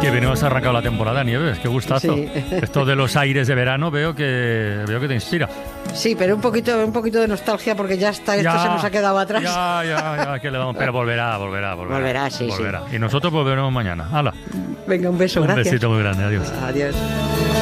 Que bien hemos arrancado la temporada, Nieves, qué gustazo. Sí. Esto de los aires de verano veo que te inspira. Sí, pero un poquito de nostalgia porque ya está, esto se nos ha quedado atrás. Ya, que le vamos. Pero volverá. Volverá, sí. Y nosotros volveremos mañana. ¡Hala! Venga, un beso, gracias. Un besito muy grande, adiós. Adiós.